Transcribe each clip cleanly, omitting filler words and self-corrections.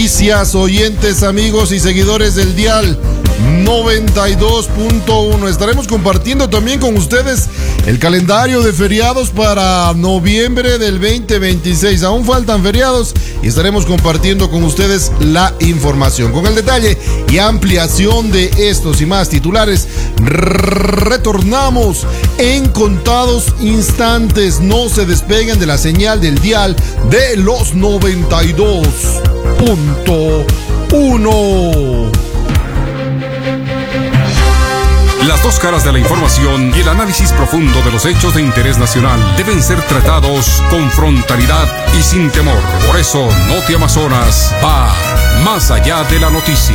noticias, oyentes, amigos y seguidores del dial 92.1. Estaremos compartiendo también con ustedes el calendario de feriados para noviembre del 2026. Aún faltan feriados y estaremos compartiendo con ustedes la información. Con el detalle y ampliación de estos y más titulares, retornamos en contados instantes. No se despeguen de la señal del dial de los 92.1. Las dos caras de la información y el análisis profundo de los hechos de interés nacional deben ser tratados con frontalidad y sin temor. Por eso, Noti Amazonas va más allá de la noticia.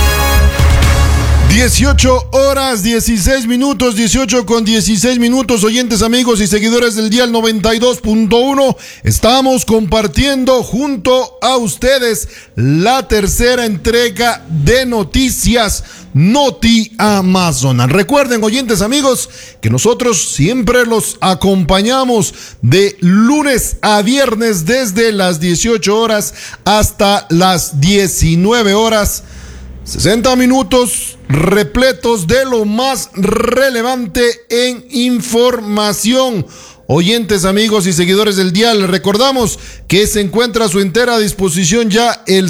18 horas 16 minutos, 18 con 16 minutos, oyentes, amigos y seguidores del dial 92.1. Estamos compartiendo junto a ustedes la tercera entrega de noticias Noti Amazonas. Recuerden, oyentes, amigos, que nosotros siempre los acompañamos de lunes a viernes desde las 18 horas hasta las 19 horas. 60 minutos repletos de lo más relevante en información. Oyentes, amigos y seguidores del dial, les recordamos que se encuentra a su entera disposición ya el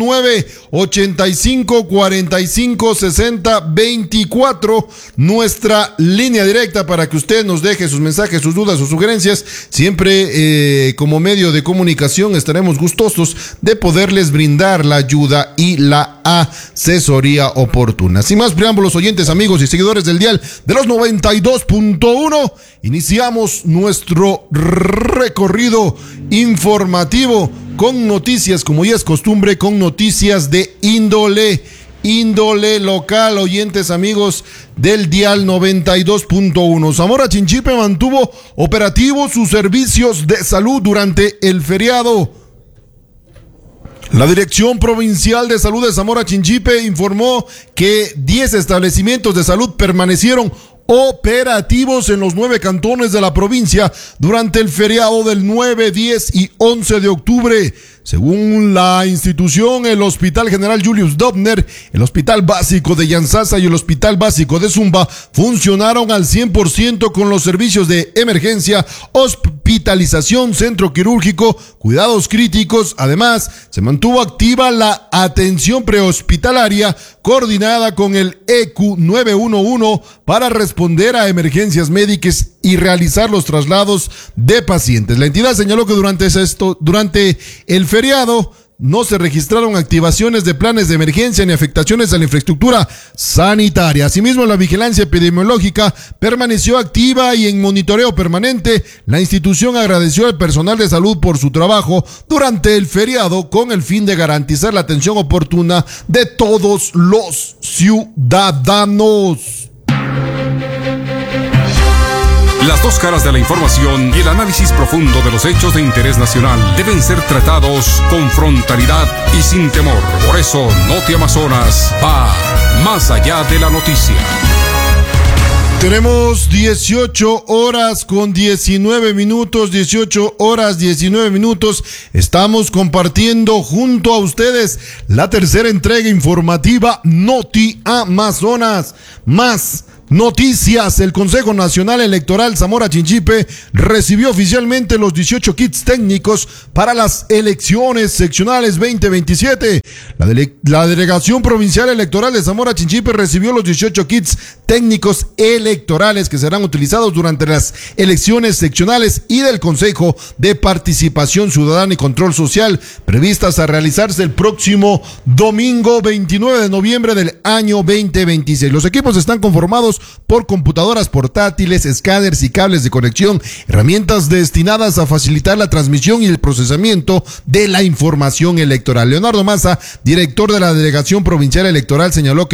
09-85-45-60-24, nuestra línea directa para que usted nos deje sus mensajes, sus dudas, sus sugerencias. Siempre como medio de comunicación estaremos gustosos de poderles brindar la ayuda y la asesoría oportuna. Sin más preámbulos, oyentes, amigos y seguidores del dial de los 92.1, iniciamos nuestro recorrido informativo con noticias, como ya es costumbre, con noticias de índole local, oyentes, amigos del dial 92.1. Zamora Chinchipe mantuvo operativos sus servicios de salud durante el feriado. La Dirección Provincial de Salud de Zamora Chinchipe informó que 10 establecimientos de salud permanecieron operativos en los 9 cantones de la provincia durante el feriado del 9, 10 y 11 de octubre. Según la institución, el Hospital General Julius Dobner, el Hospital Básico de Yanzasa y el Hospital Básico de Zumba funcionaron al 100% con los servicios de emergencia, hospitalización, centro quirúrgico, cuidados críticos. Además, se mantuvo activa la atención prehospitalaria coordinada con el EQ 911 para responder a emergencias médicas y realizar los traslados de pacientes. La entidad señaló que durante el feriado no se registraron activaciones de planes de emergencia ni afectaciones a la infraestructura sanitaria. Asimismo, la vigilancia epidemiológica permaneció activa y en monitoreo permanente. La institución agradeció al personal de salud por su trabajo durante el feriado con el fin de garantizar la atención oportuna de todos los ciudadanos. Las dos caras de la información y el análisis profundo de los hechos de interés nacional deben ser tratados con frontalidad y sin temor. Por eso, Noti Amazonas va más allá de la noticia. Tenemos 18 horas con 19 minutos, 18 horas 19 minutos. Estamos compartiendo junto a ustedes la tercera entrega informativa Noti Amazonas. Más noticias. El Consejo Nacional Electoral Zamora Chinchipe recibió oficialmente los 18 kits técnicos para las elecciones seccionales 2027. La Delegación Provincial Electoral de Zamora Chinchipe recibió los 18 kits técnicos electorales que serán utilizados durante las elecciones seccionales y del Consejo de Participación Ciudadana y Control Social, previstas a realizarse el próximo domingo 29 de noviembre del año 2026. Los equipos están conformados por computadoras portátiles, escáneres y cables de conexión, herramientas destinadas a facilitar la transmisión y el procesamiento de la información electoral. Leonardo Maza, director de la Delegación Provincial Electoral, señaló que